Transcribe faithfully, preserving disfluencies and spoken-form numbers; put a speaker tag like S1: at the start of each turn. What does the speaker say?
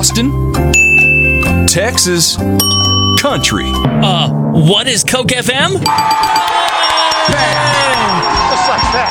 S1: Austin, Texas, country.
S2: Uh, what is Coke F M?
S3: Just like that.